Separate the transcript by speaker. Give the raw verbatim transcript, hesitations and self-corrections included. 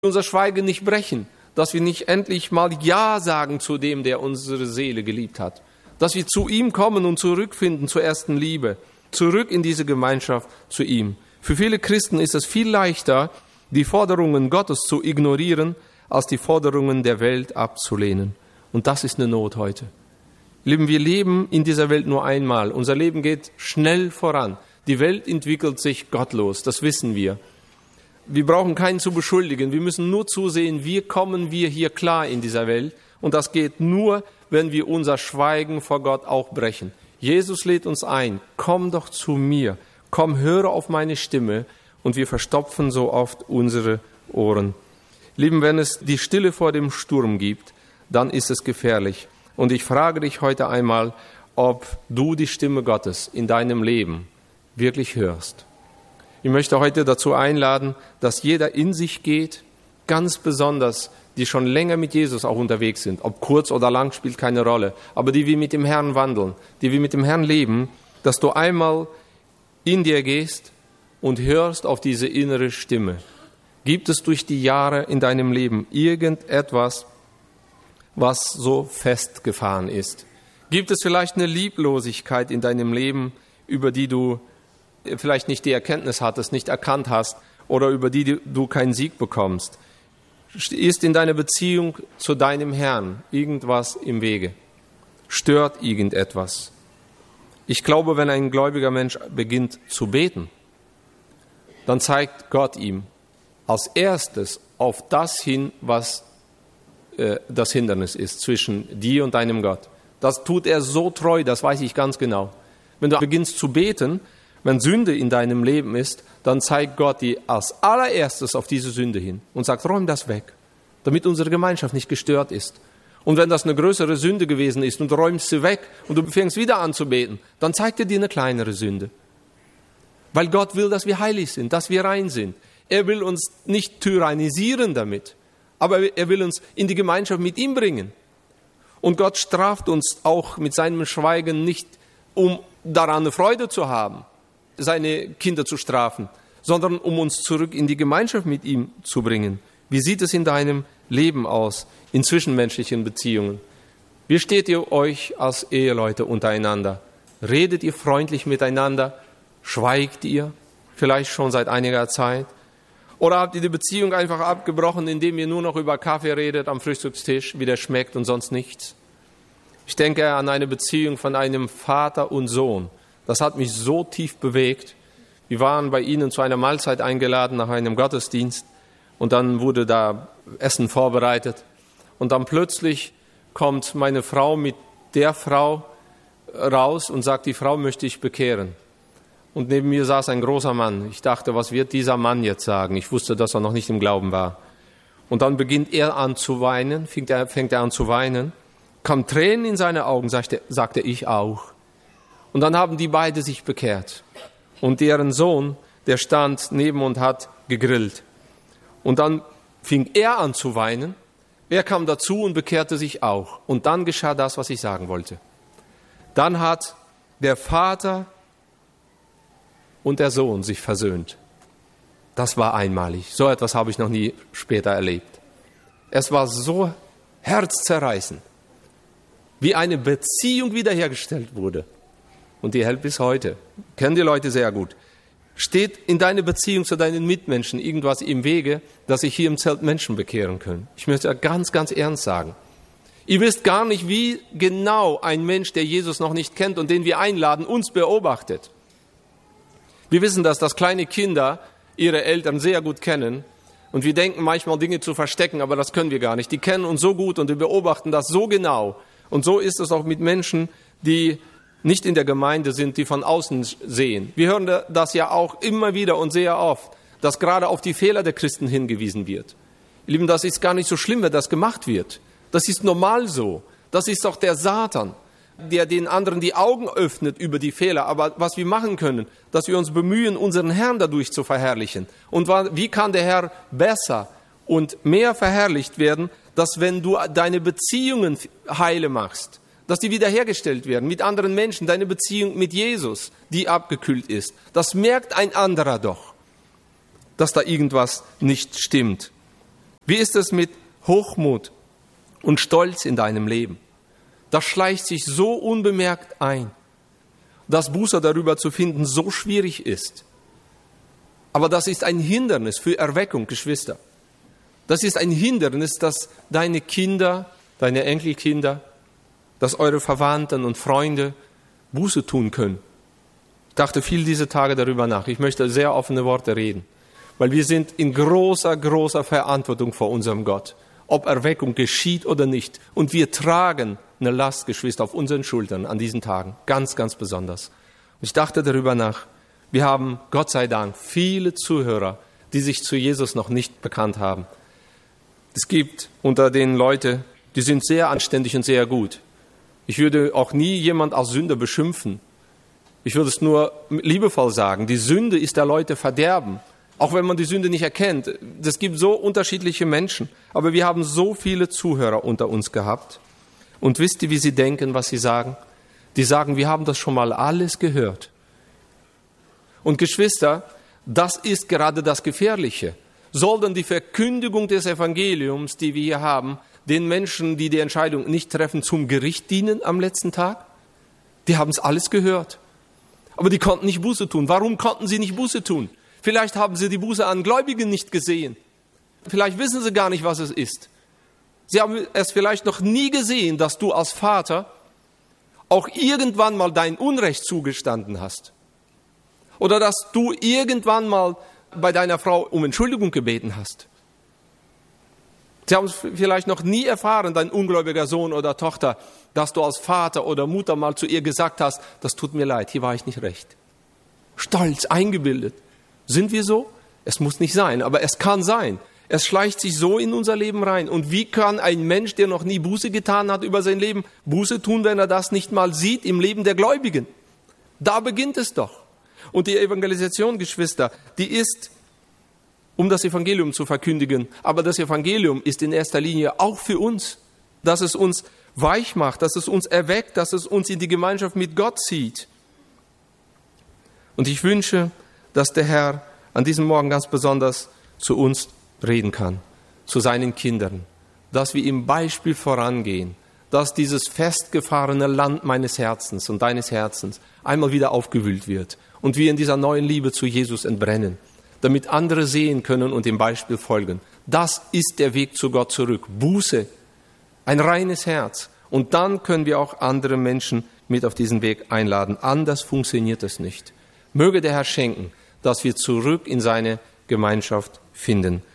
Speaker 1: unser Schweigen nicht brechen, dass wir nicht endlich mal Ja sagen zu dem, der unsere Seele geliebt hat, dass wir zu ihm kommen und zurückfinden zur ersten Liebe, zurück in diese Gemeinschaft zu ihm. Für viele Christen ist es viel leichter, die Forderungen Gottes zu ignorieren, als die Forderungen der Welt abzulehnen. Und das ist eine Not heute. Lieben, wir leben in dieser Welt nur einmal. Unser Leben geht schnell voran. Die Welt entwickelt sich gottlos, das wissen wir. Wir brauchen keinen zu beschuldigen. Wir müssen nur zusehen, wie kommen wir hier klar in dieser Welt. Und das geht nur, wenn wir unser Schweigen vor Gott auch brechen. Jesus lädt uns ein, komm doch zu mir, komm, höre auf meine Stimme. Und wir verstopfen so oft unsere Ohren. Lieben, wenn es die Stille vor dem Sturm gibt, dann ist es gefährlich. Und ich frage dich heute einmal, ob du die Stimme Gottes in deinem Leben wirklich hörst. Ich möchte heute dazu einladen, dass jeder in sich geht, ganz besonders die schon länger mit Jesus auch unterwegs sind, ob kurz oder lang, spielt keine Rolle, aber die wir mit dem Herrn wandeln, die wir mit dem Herrn leben, dass du einmal in dir gehst und hörst auf diese innere Stimme. Gibt es durch die Jahre in deinem Leben irgendetwas, was so festgefahren ist? Gibt es vielleicht eine Lieblosigkeit in deinem Leben, über die du vielleicht nicht die Erkenntnis hattest, nicht erkannt hast oder über die du keinen Sieg bekommst? Ist in deiner Beziehung zu deinem Herrn irgendwas im Wege? Stört irgendetwas? Ich glaube, wenn ein gläubiger Mensch beginnt zu beten, dann zeigt Gott ihm als erstes auf das hin, was äh, das Hindernis ist zwischen dir und deinem Gott. Das tut er so treu, das weiß ich ganz genau. Wenn du beginnst zu beten, wenn Sünde in deinem Leben ist, dann zeigt Gott dir als allererstes auf diese Sünde hin und sagt, räum das weg, damit unsere Gemeinschaft nicht gestört ist. Und wenn das eine größere Sünde gewesen ist und du räumst sie weg und du fängst wieder an zu beten, dann zeigt er dir eine kleinere Sünde. Weil Gott will, dass wir heilig sind, dass wir rein sind. Er will uns nicht tyrannisieren damit, aber er will uns in die Gemeinschaft mit ihm bringen. Und Gott straft uns auch mit seinem Schweigen nicht, um daran eine Freude zu haben, seine Kinder zu strafen, sondern um uns zurück in die Gemeinschaft mit ihm zu bringen. Wie sieht es in deinem Leben aus, in zwischenmenschlichen Beziehungen? Wie steht ihr euch als Eheleute untereinander? Redet ihr freundlich miteinander? Schweigt ihr vielleicht schon seit einiger Zeit? Oder habt ihr die Beziehung einfach abgebrochen, indem ihr nur noch über Kaffee redet am Frühstückstisch, wie der schmeckt und sonst nichts? Ich denke an eine Beziehung von einem Vater und Sohn. Das hat mich so tief bewegt. Wir waren bei ihnen zu einer Mahlzeit eingeladen nach einem Gottesdienst und dann wurde da Essen vorbereitet. Und dann plötzlich kommt meine Frau mit der Frau raus und sagt, die Frau möchte ich bekehren. Und neben mir saß ein großer Mann. Ich dachte, was wird dieser Mann jetzt sagen? Ich wusste, dass er noch nicht im Glauben war. Und dann beginnt er an zu weinen, fängt er, fängt er an zu weinen, kam Tränen in seine Augen, sagte, sagte ich auch. Und dann haben die beide sich bekehrt. Und deren Sohn, der stand neben und hat gegrillt. Und dann fing er an zu weinen. Er kam dazu und bekehrte sich auch. Und dann geschah das, was ich sagen wollte. Dann hat der Vater und der Sohn sich versöhnt. Das war einmalig. So etwas habe ich noch nie später erlebt. Es war so herzzerreißend, wie eine Beziehung wiederhergestellt wurde. Und die hält bis heute. Kennen die Leute sehr gut. Steht in deiner Beziehung zu deinen Mitmenschen irgendwas im Wege, dass sich hier im Zelt Menschen bekehren können? Ich möchte ganz, ganz ernst sagen. Ihr wisst gar nicht, wie genau ein Mensch, der Jesus noch nicht kennt und den wir einladen, uns beobachtet. Wir wissen, dass das kleine Kinder ihre Eltern sehr gut kennen und wir denken manchmal Dinge zu verstecken, aber das können wir gar nicht. Die kennen uns so gut und wir beobachten das so genau. Und so ist es auch mit Menschen, die nicht in der Gemeinde sind, die von außen sehen. Wir hören das ja auch immer wieder und sehr oft, dass gerade auf die Fehler der Christen hingewiesen wird. Ihr Lieben, das ist gar nicht so schlimm, wenn das gemacht wird. Das ist normal so. Das ist auch der Satan, der den anderen die Augen öffnet über die Fehler. Aber was wir machen können, dass wir uns bemühen, unseren Herrn dadurch zu verherrlichen. Und wie kann der Herr besser und mehr verherrlicht werden, dass wenn du deine Beziehungen heile machst, dass die wiederhergestellt werden mit anderen Menschen, deine Beziehung mit Jesus, die abgekühlt ist. Das merkt ein anderer doch, dass da irgendwas nicht stimmt. Wie ist es mit Hochmut und Stolz in deinem Leben? Das schleicht sich so unbemerkt ein, dass Buße darüber zu finden so schwierig ist. Aber das ist ein Hindernis für Erweckung, Geschwister. Das ist ein Hindernis, dass deine Kinder, deine Enkelkinder, dass eure Verwandten und Freunde Buße tun können. Ich dachte viel diese Tage darüber nach. Ich möchte sehr offene Worte reden, weil wir sind in großer, großer Verantwortung vor unserem Gott, ob Erweckung geschieht oder nicht. Und wir tragen eine Last, Geschwister, auf unseren Schultern an diesen Tagen, ganz, ganz besonders. Und ich dachte darüber nach. Wir haben, Gott sei Dank, viele Zuhörer, die sich zu Jesus noch nicht bekannt haben. Es gibt unter den Leuten, die sind sehr anständig und sehr gut. Ich würde auch nie jemand als Sünder beschimpfen. Ich würde es nur liebevoll sagen. Die Sünde ist der Leute Verderben. Auch wenn man die Sünde nicht erkennt. Es gibt so unterschiedliche Menschen. Aber wir haben so viele Zuhörer unter uns gehabt. Und wisst ihr, wie sie denken, was sie sagen? Die sagen, wir haben das schon mal alles gehört. Und Geschwister, das ist gerade das Gefährliche. Soll denn die Verkündigung des Evangeliums, die wir hier haben, den Menschen, die die Entscheidung nicht treffen, zum Gericht dienen am letzten Tag? Die haben es alles gehört. Aber die konnten nicht Buße tun. Warum konnten sie nicht Buße tun? Vielleicht haben sie die Buße an Gläubigen nicht gesehen. Vielleicht wissen sie gar nicht, was es ist. Sie haben es vielleicht noch nie gesehen, dass du als Vater auch irgendwann mal dein Unrecht zugestanden hast. Oder dass du irgendwann mal bei deiner Frau um Entschuldigung gebeten hast. Sie haben es vielleicht noch nie erfahren, dein ungläubiger Sohn oder Tochter, dass du als Vater oder Mutter mal zu ihr gesagt hast, das tut mir leid, hier war ich nicht recht. Stolz, eingebildet. Sind wir so? Es muss nicht sein, aber es kann sein. Es schleicht sich so in unser Leben rein. Und wie kann ein Mensch, der noch nie Buße getan hat über sein Leben, Buße tun, wenn er das nicht mal sieht im Leben der Gläubigen? Da beginnt es doch. Und die Evangelisation, Geschwister, die ist, um das Evangelium zu verkündigen. Aber das Evangelium ist in erster Linie auch für uns, dass es uns weich macht, dass es uns erweckt, dass es uns in die Gemeinschaft mit Gott zieht. Und ich wünsche, dass der Herr an diesem Morgen ganz besonders zu uns reden kann, zu seinen Kindern, dass wir im Beispiel vorangehen, dass dieses festgefahrene Land meines Herzens und deines Herzens einmal wieder aufgewühlt wird und wir in dieser neuen Liebe zu Jesus entbrennen, damit andere sehen können und dem Beispiel folgen. Das ist der Weg zu Gott zurück. Buße, ein reines Herz. Und dann können wir auch andere Menschen mit auf diesen Weg einladen. Anders funktioniert es nicht. Möge der Herr schenken, dass wir zurück in seine Gemeinschaft finden.